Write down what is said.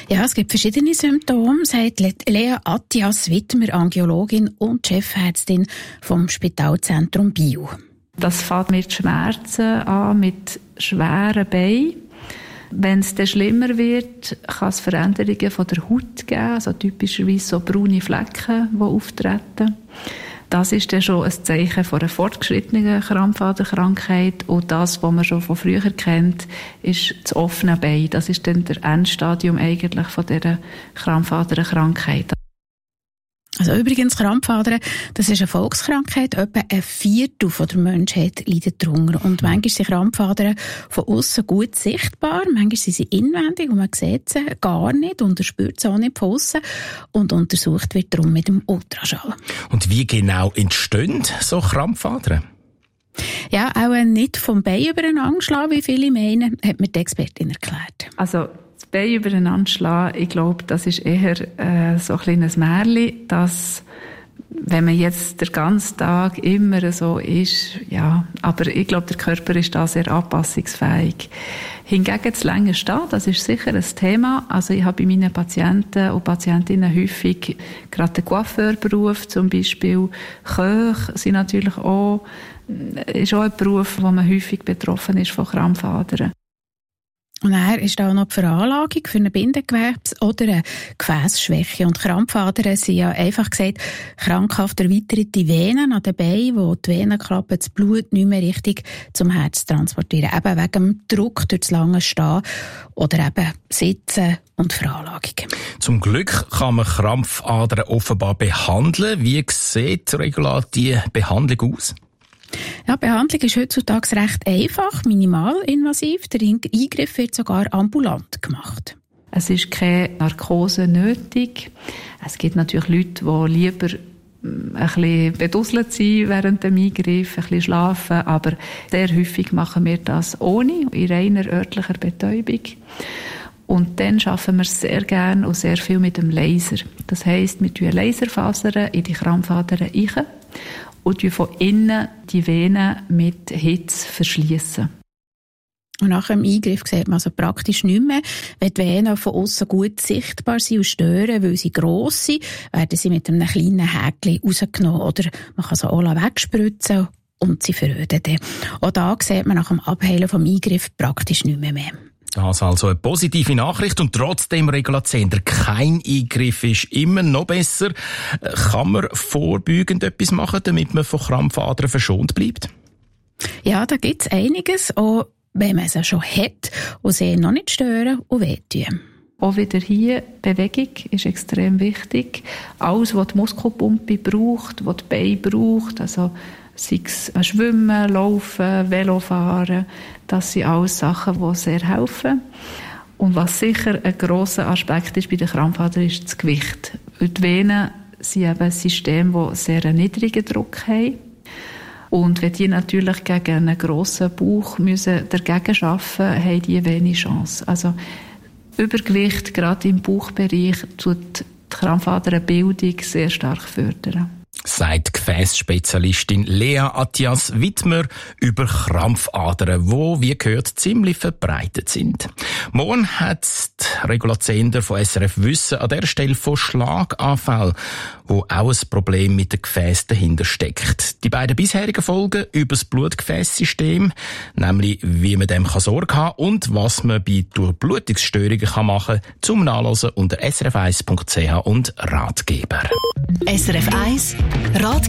Ja, es gibt verschiedene Symptome, sagt Lea Attias-Wittmer, Angiologin und Chefärztin vom Spitalzentrum Biel. Das fängt mit Schmerzen an, mit schweren Beinen. Wenn es dann schlimmer wird, kann es Veränderungen von der Haut geben, also typischerweise so braune Flecken, die auftreten. Das ist dann schon ein Zeichen von einer fortgeschrittenen Krampfaderkrankheit. Und das, was man schon von früher kennt, ist das offene Bein. Das ist dann der Endstadium eigentlich von dieser Krampfaderkrankheit. Also übrigens, Krampfadern, das ist eine Volkskrankheit. Etwa ein Viertel der Menschheit leidet darunter. Und manchmal sind Krampfadern von außen gut sichtbar, manchmal sind sie inwendig und man sieht sie gar nicht und spürt sie auch nicht von außen. Und untersucht wird darum mit dem Ultraschall. Und wie genau entstehen so Krampfadern? Ja, auch nicht vom Bein übereinander schlagen, wie viele meinen, hat mir die Expertin erklärt. Also das Bein übereinander schlagen, ich glaube, das ist eher so ein kleines Märchen, dass wenn man jetzt den ganzen Tag immer so ist, ja, aber ich glaube, der Körper ist da sehr anpassungsfähig. Hingegen das lange Stehen, das ist sicher ein Thema. Also ich habe bei meinen Patienten und Patientinnen häufig gerade den Coiffeurberuf zum Beispiel. Köche sind natürlich auch, ist auch ein Beruf, wo man häufig betroffen ist von Krampfadern. Und dann ist da auch noch die Veranlagung für eine Bindegewebs- oder eine Gefäßschwäche. Und Krampfadern sind ja einfach gesagt krankhaft erweiterte Venen an den Beinen, wo die Venenklappe das Blut nicht mehr richtig zum Herz transportieren. Eben wegen dem Druck durch das lange Stehen oder eben Sitzen und Veranlagung. Zum Glück kann man Krampfadern offenbar behandeln. Wie sieht regulär die Behandlung aus? Ja, die Behandlung ist heutzutage recht einfach, minimalinvasiv. Der Eingriff wird sogar ambulant gemacht. Es ist keine Narkose nötig. Es gibt natürlich Leute, die lieber ein bisschen beduselt sind während dem Eingriff, ein bisschen schlafen, aber sehr häufig machen wir das ohne, in reiner örtlicher Betäubung. Und dann arbeiten wir sehr gerne und sehr viel mit dem Laser. Das heisst, wir tun Laserfasern in die Krampfadern rein und von innen die Venen mit Hitze verschliessen. Und nach dem Eingriff sieht man also praktisch nicht mehr. Wenn die Venen von außen gut sichtbar sind und stören, weil sie gross sind, werden sie mit einem kleinen Häkchen rausgenommen. Oder man kann sie auch wegspritzen und sie verröden dann. Auch da sieht man nach dem Abheilen vom Eingriff praktisch nicht mehr. Das also eine positive Nachricht und trotzdem, Regula Zehnder, kein Eingriff ist immer noch besser. Kann man vorbeugend etwas machen, damit man von Krampfadern verschont bleibt? Ja, da gibt es einiges, auch wenn man es schon hat und sie noch nicht stören und wehtun. Auch wieder hier, Bewegung ist extrem wichtig. Alles, was die Muskelpumpe braucht, was die Beine braucht, also sei es Schwimmen, Laufen, Velofahren, das sind alles Sachen, die sehr helfen. Und was sicher ein grosser Aspekt ist bei den Krampfadern, ist das Gewicht. Weil die Venen sind eben ein System, das sehr einen niedrigen Druck haben. Und wenn die natürlich gegen einen grossen Bauch müssen dagegen arbeiten, haben die wenig Chance. Also Übergewicht, gerade im Bauchbereich, tut die Krampfaderbildung sehr stark fördern. Sagt Gefäßspezialistin Lea Attias-Wittmer über Krampfadern, die, wie gehört, ziemlich verbreitet sind. Morgen hat Regula Zehnder von SRF Wissen an der Stelle von Schlaganfällen, wo auch ein Problem mit dem Gefäß dahinter steckt. Die beiden bisherigen Folgen über das Blutgefäßsystem, nämlich wie man dem Sorge haben kann und was man bei Durchblutungsstörungen machen kann, zum Nachlesen unter srf1.ch und Ratgeber. SRF 1